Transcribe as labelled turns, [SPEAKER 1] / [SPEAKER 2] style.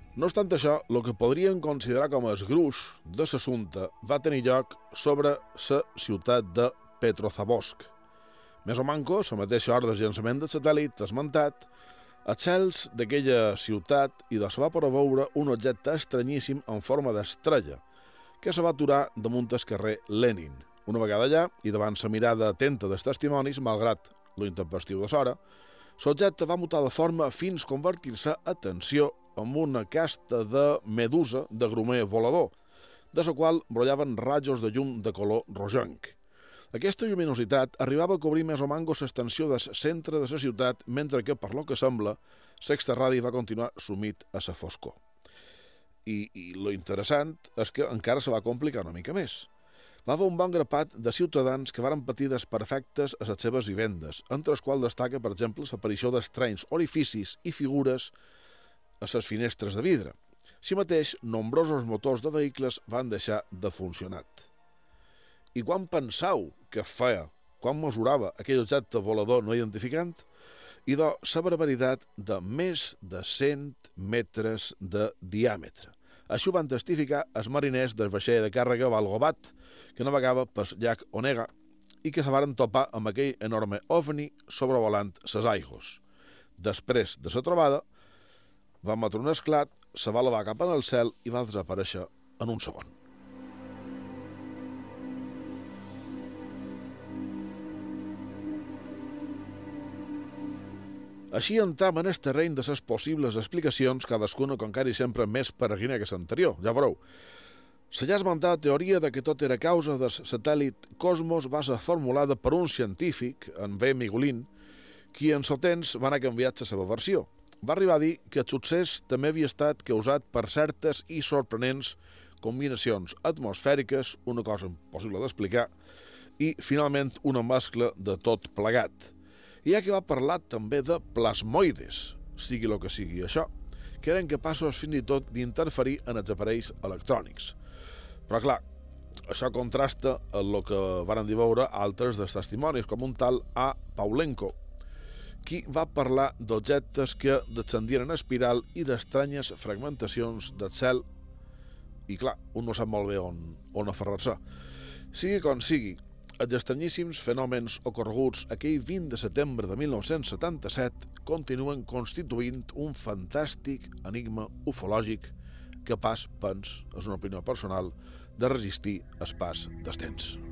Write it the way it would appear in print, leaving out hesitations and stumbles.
[SPEAKER 1] No obstant això, el que podríem considerar com el gruix de l'assumpte va tenir lloc sobre la ciutat de Petrozavodsk. Més o manco, la mateixa hora del llançament del satèl·lit esmentat, als cels d'aquella ciutat i se va poder veure un objecte estranyíssim en forma d'estrella, que se va aturar damunt el carrer Lenin. Una vegada allà, i davant la mirada atenta dels testimonis, malgrat lo intempestiu de l'hora, l'objecte va mutar de forma fins convertir-se, atenció, en una casta de medusa de grumer volador, de la qual brollaven rajos de llum de color rogenc. Aquesta lluminositat arribava a cobrir més o manco l'extensió del centre de la ciutat, mentre que, per lo que sembla, l'extraradi va continuar sumit a la foscor. I lo interessant és que encara se va complicar una mica més. Va haver un bon grapat de ciutadans que varen patir desperfectes a les seves vivendes, entre els quals destaca, per exemple, l'aparició d'estranys orificis i figures a les finestres de vidre. Així mateix, nombrosos motors de vehicles van deixar de funcionar. I quan penseu que feia, quan mesurava aquell objecte volador no identificant? Idò, la barbaritat de més de 100 metres de diàmetre. Això van testificar els mariners del vaixell de càrrega Valgobat, que navegava pel llac Onega i que se varen topar amb aquell enorme ovni sobrevolant ses aigües. Després de la trobada, va emetre un esclat, se va elevar cap en el cel i va desaparèixer en un segon. Així entram en el terreny de les possibles explicacions, cadascuna com encara i sempre més peregrina que l'anterior, ja veureu. La ja esmentada teoria de que tot era causa del satèl·lit Cosmos va ser formulada per un científic, en V. Migulin, qui en el temps va anar canviant la seva versió. Va arribar a dir que el succés també havia estat causat per certes i sorprenents combinacions atmosfèriques, una cosa impossible d'explicar, i finalment una mescla de tot plegat. I ja que va parlar també de plasmoides, sigui el que sigui això, que eren capaços fins i tot d'interferir en els aparells electrònics. Però clar, això contrasta amb el que varen dir veure altres dels testimonis, com un tal A. Paulenko, qui va parlar d'objectes que descendien en espiral i d'estranyes fragmentacions del cel, i clar, un no sap molt bé on aferrar-se. Sigui com sigui, els estranyíssims fenòmens ocorreguts aquell 20 de setembre de 1977 continuen constituint un fantàstic enigma ufològic capaç, pens, és una opinió personal, de resistir el pas dels temps.